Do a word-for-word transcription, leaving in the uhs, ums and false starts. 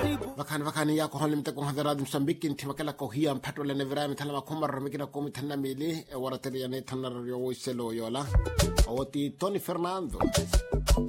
Vakani vakani yako hon limita kong hadara dim Mozambique inti makala ko hiya mpatwa le nevira mithala makumar mikina ko mithanna mili warateli ane thanna yo selo yola. Oti Tony Fernando.